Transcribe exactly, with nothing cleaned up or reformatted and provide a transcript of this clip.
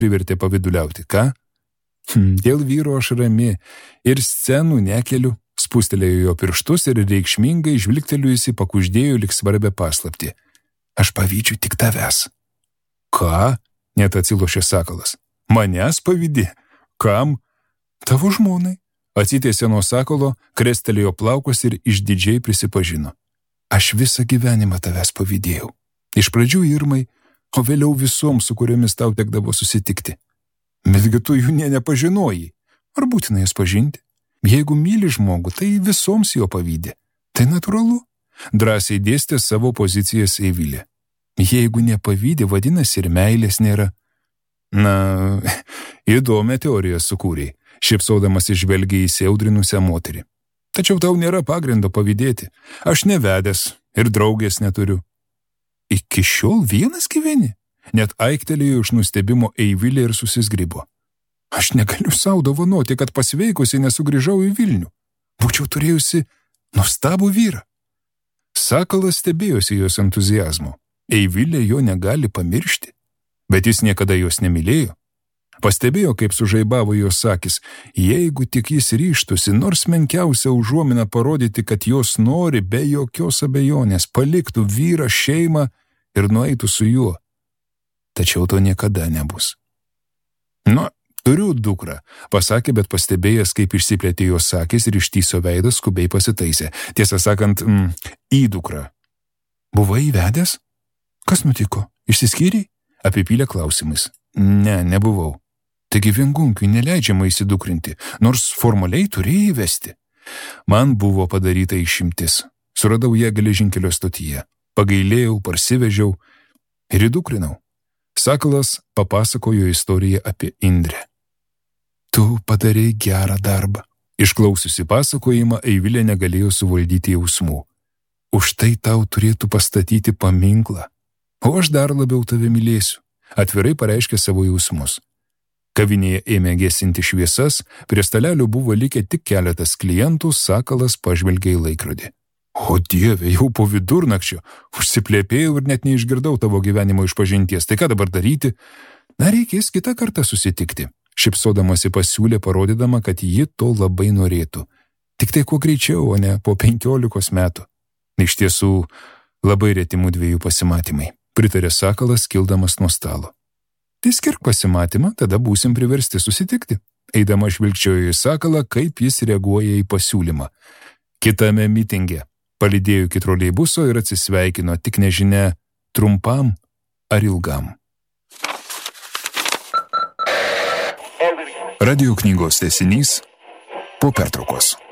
privertė paviduliauti. Ką? Hm, dėl vyro aš rami ir scenų nekeliu, spustelėjo jo pirštus ir reikšmingai žvilgtelėjusi pakuždėjo lyg svarbę paslaptį. Aš pavydžiu tik tavęs. Ką? Net atsilošė sakalas. Manęs pavydi? Kam? Tavo žmonai. Atsitiesė nuo sakalo, krestelėjo plaukus ir išdidžiai prisipažino. Aš visą gyvenimą tavęs pavydėjau. Iš pradžių Irmai, o vėliau visoms, su kuriomis tau tekdavo susitikti. Betgi tu jų nė nepažinojai. Ar būtina jas pažinti? Jeigu myli žmogų, tai visoms jo pavydė. Tai natūralu. Drąsiai dėstė savo pozicijas Eivilė. Jeigu nepavydė, vadinasi ir meilės nėra. Na, įdomią teoriją sukūrei, šypsodamas išvelgia įsiaudrinusią moterį. Tačiau tau nėra pagrindo pavydėti. Aš nevedęs ir draugės neturiu. Iki šiol vienas gyveni? Net aiktelėjo iš nustebimo Eivilė ir susizgribo. Aš negaliu sau dovanoti, kad pasveikusi nesugrįžau į Vilnių. Būčiau turėjusi nuostabų vyrą. Sakalas stebėjosi jos entuziazmo. Eivilė jo negali pamiršti, bet jis niekada jos nemylėjo. Pastebėjo, kaip sužaibavo jos akis, jeigu tik jis ryžtųsi nors menkiausią užuominą parodyti, kad jos nori be jokios abejonės, paliktų vyrą, šeimą ir nueitų su juo. Tačiau to niekada nebus. Nu, turiu dukrą, pasakė, bet pastebėjęs, kaip išsiplėtė jos akis ir ištįso veidas, skubiai pasitaisė. Tiesą sakant, mm, į dukrą. Buvai įvedęs? Kas nutiko? Išsiskyrei? Apipylė klausimais. Ne, nebuvau. Taigi viengunkiui neleidžiama įsidukrinti, nors formaliai turėjai įvesti. Man buvo padaryta išimtis. Suradau ją geležinkelio stotyje. Pagailėjau, parsivežiau ir įdukrinau. Sakalas papasakojo istoriją apie Indrę. Tu padarei gerą darbą. Išklausiusi pasakojimą, Eivilė negalėjo suvaldyti jausmų. Už tai tau turėtų pastatyti paminklą. O aš dar labiau tave mylėsiu. Atvirai pareiškė savo jausmus. Kavinėje ėmė gesinti šviesas, prie stalelio buvo likę tik keletas klientų, Sakalas pažvelgė į laikrodį. O Dieve, jau po vidurnakčio, užsiplėpėjau ir net neišgirdau tavo gyvenimo išpažinties. Tai ką dabar daryti? Na, reikės kitą kartą susitikti. Šipsodamasi pasiūlė, parodydama, kad ji to labai norėtų. Tik tai kuo greičiau, o ne po penkiolikos metų. Iš tiesų, labai reti mudviejų pasimatymai, pritarė Sakalas, kildamas nuo stalo. Tai skirk pasimatymą, tada būsim priversti susitikti. Eidama žvilgčiojo į Sakalą, kaip jis reaguoja į pasiūlymą. Kitame mitinge palydėjo iki troleibuso ir atsisveikino, tik nežinia, trumpam ar ilgam. Radio knygos tęsinys po pertraukos.